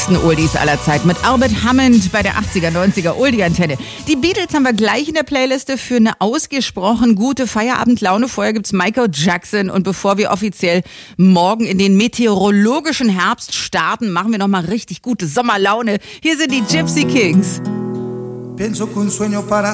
Oldies aller Zeit mit Albert Hammond bei der 80er, 90er Oldie-Antenne. Die Beatles haben wir gleich in der Playliste für eine ausgesprochen gute Feierabendlaune. Vorher gibt's Michael Jackson und bevor wir offiziell morgen in den meteorologischen Herbst starten, machen wir nochmal richtig gute Sommerlaune. Hier sind die Gypsy Kings. Pienso que un sueño para